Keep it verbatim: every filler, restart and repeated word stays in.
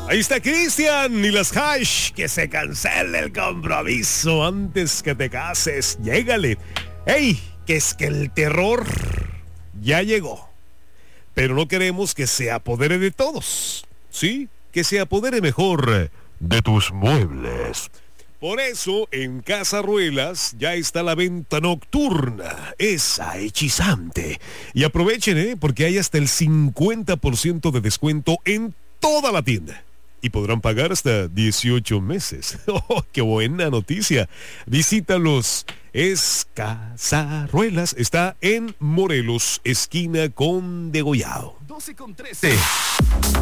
Ahí está Cristian y las hash. Que se cancele el compromiso antes que te cases. Llégale. ¡Ey! Que es que el terror ya llegó. Pero no queremos que se apodere de todos. ¿Sí? Que se apodere mejor de tus muebles. Por eso, en Casa Ruelas ya está la venta nocturna, esa hechizante. Y aprovechen, ¿eh? Porque hay hasta el cincuenta por ciento de descuento en toda la tienda. Y podrán pagar hasta dieciocho meses. ¡Oh, qué buena noticia! Visítalos. Es Casa Ruelas. Está en Morelos, esquina con Degollado. doce con trece.